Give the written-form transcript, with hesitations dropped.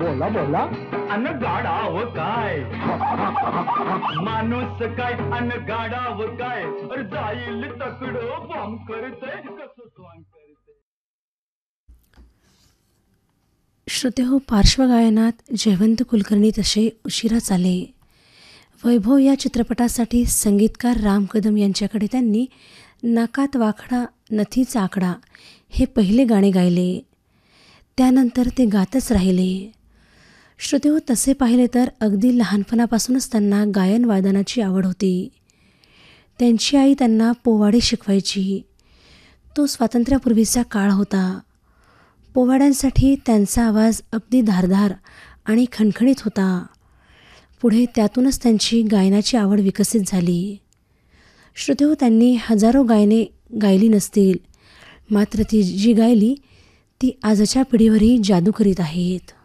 बोला बोला. अन गाडाव काय माणूस काय अन गाडाव काय जाईल तकडो बॉम्ब करते कसं स्वांग करते. श्रोतेहो, पार्श्वगायनात जयवंत कुलकर्णी तसे उशिराच आले. वैभव या चित्रपटासाठी संगीतकार राम कदम यांच्याकडे त्यांनी नाकात वाखडा नथीचा आकडा हे पहिले गाणे गायले. त्यानंतर ते गातच राहिले. श्रोतेहो, तसे पाहिले तर अगदी लहानपणापासूनच त्यांना गायन वादनाची आवड होती. त्यांची आई त्यांना पोवाडे शिकवायची. तो स्वातंत्र्यापूर्वीचा काळ होता. पोवाड्यांसाठी त्यांचा आवाज अगदी धारदार आणि खणखणीत होता. पुढे त्यातूनच त्यांची गायनाची आवड विकसित झाली. श्रोतेहो, त्यांनी हजारो गायने गायली नसतील, मात्र ती जी गायली ती आजच्या पिढीवरही जादू करीत आहेत.